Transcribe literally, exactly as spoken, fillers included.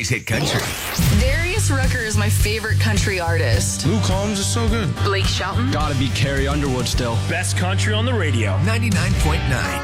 Today's Hit Country. Darius Rucker is my favorite country artist. Luke Combs is so good. Blake Shelton. Gotta be Carrie Underwood still. Best country on the radio. ninety-nine point nine